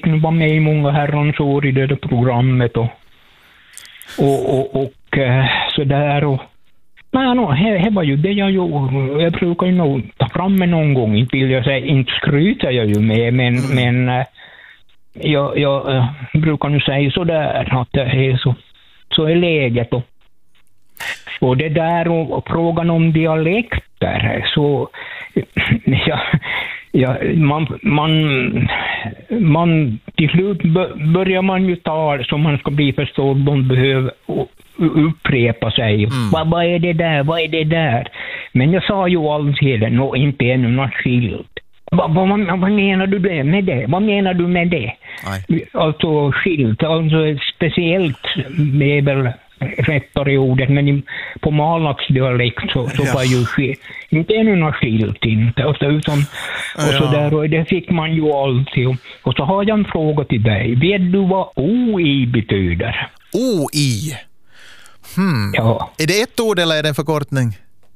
fick nu vara med i många herrans år i det där programmet och så där och det var ju det jag brukar ju nog ta fram med någon gång, inte vill jag säga, inte skryter jag ju med, men jag brukar nu säga så där att det är så är läget och det där och frågan om dialekter så man till slut börjar man ju ta som man ska bli förstådd, de behöver upprepa sig. Vad är det där? Men jag sa ju alltid inte ännu något skilt. Vad menar du med det? Vad menar du med det? Nej. Alltså skilt, alltså speciellt är väl rättare ordet, men på malaxdialekt så var ju inte ännu något skilt inte. Och så där, och det fick man ju alltid. Och så har jag en fråga till dig. Vet du vad OI betyder? OI? Ja. Är det ett ord eller är det en förkortning?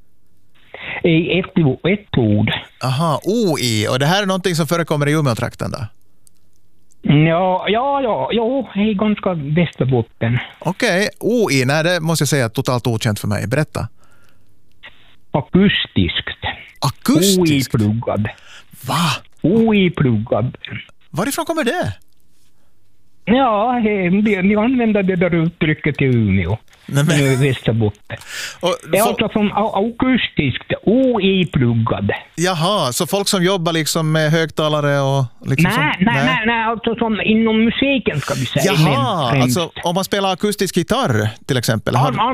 Ett ord. Aha, OI. Och det här är någonting som förekommer i Umeå-trakten då? Ja, det är ganska Västerbotten. Okej, OI, nej det måste jag säga är totalt okänt för mig. Berätta. Akustiskt. Akustiskt? OI-pluggad. Va? OI-pluggad. Varifrån kommer det? Ja, vi använder det där uttrycket i Umeå. I Västerbotten. Det är alltså som akustiskt, OI-pluggad. Jaha, så folk som jobbar liksom med högtalare och liksom nej, alltså som inom musiken ska vi säga. Jaha, alltså om man spelar akustisk gitarr till exempel.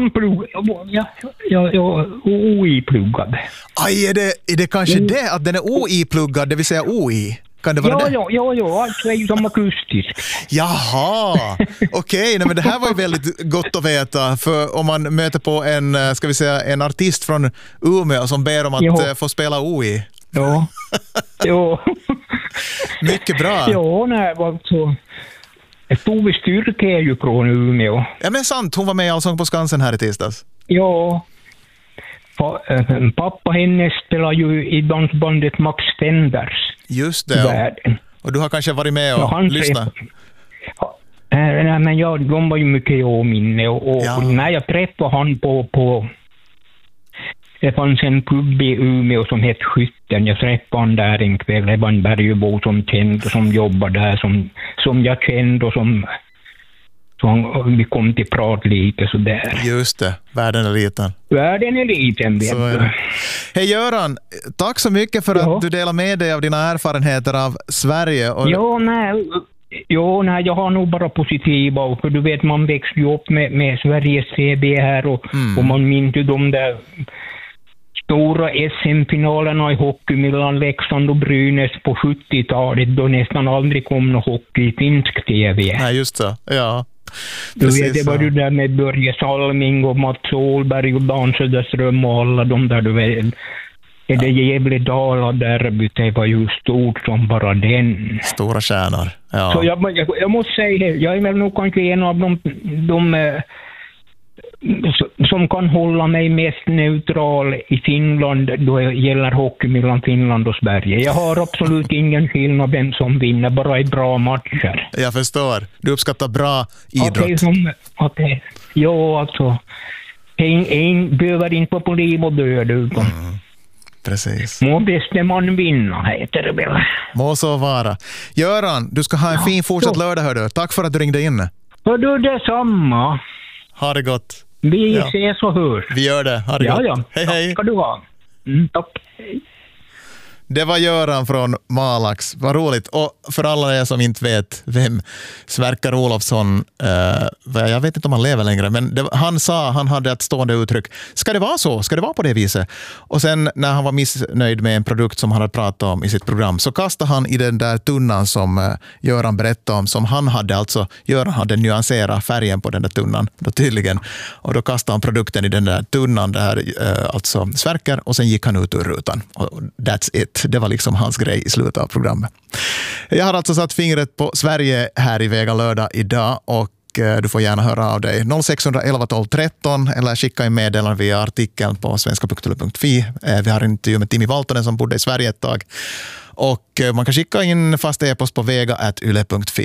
OI-pluggad. Aj, är det kanske det att den är OI-pluggad, det vill säga OI? Kan det vara det? Ja, alltså är ju som akustisk. Jaha, okej, men det här var ju väldigt gott att veta, för om man möter på en artist från Umeå som ber om att få spela OI. Ja. Mycket bra. Ja, nej, alltså Tove Styrke är ju från Umeå. Ja, men sant, hon var med i Allsång på Skansen här i tisdags. Ja. Pappa hennes spelar ju i dansbandet Max Stenders. Just det. Och du har kanske varit med och lyssnat? Nej, men de var ju mycket i minne och när jag träffade han på det fanns en pub i Umeå som hette Skytten. Jag träffade han där en kväll. Det var en bergebo som jobbade där som jag kände och som vi kom till prat lite sådär. Just det, världen är liten. Världen är liten, vet du. Hej Göran, tack så mycket för att du delar med dig av dina erfarenheter av Sverige. Nej, jag har nog bara positiva, för du vet man växte ju upp med Sveriges TV här och man minns ju de där stora SM-finalerna i hockey mellan Leksand och Brynäs på 70-talet då nästan aldrig kom någon hockey i finsk TV. Nej, just det, ja. Du vet, det var ju där med Börje Salming och Mats Åhlberg och Dan Söderström och alla de där, du vet. Det Gävle-Dala derbyt, det var ju stort som bara den. Stora stjärnor, ja. Så jag måste säga, jag är väl nog kanske en av de som kan hålla mig mest neutral i Finland då det gäller hockey mellan Finland och Sverige. Jag har absolut ingen skillnad vem som vinner, bara i bra matcher. Jag förstår. Du uppskattar bra idrott. Ja, alltså. En behöver inte vara på liv och död utan... Precis. Må bäste man vinna, heter det väl. Må så vara. Göran, du ska ha en fin fortsatt lördag, hördu. Tack för att du ringde in. Hör du detsamma? Ha det gott. Vi ses och hörs. Vi gör det. Ha det gott. Ja. Hej, hej. Tack ska du ha. Tack. Hej. Det var Göran från Malax. Vad roligt. Och för alla er som inte vet vem Sverker Olofsson, jag vet inte om han lever längre, men han hade ett stående uttryck. Ska det vara så? Ska det vara på det viset? Och sen när han var missnöjd med en produkt som han hade pratat om i sitt program så kastade han i den där tunnan som Göran berättade om, som han hade, alltså Göran hade nyanserat färgen på den där tunnan då tydligen. Och då kastade han produkten i den där tunnan där, alltså Sverker, och sen gick han ut ur rutan. Och that's it. Det var liksom hans grej i slutet av programmet. Jag har alltså satt fingret på Sverige här i Vega lördag idag och du får gärna höra av dig 0611 12 13 eller skicka en meddelande via artikeln på svenska.yle.fi. Vi har en intervju med Timmy Valtonen som bodde i Sverige ett tag och man kan skicka in fast e-post på vega@yle.fi.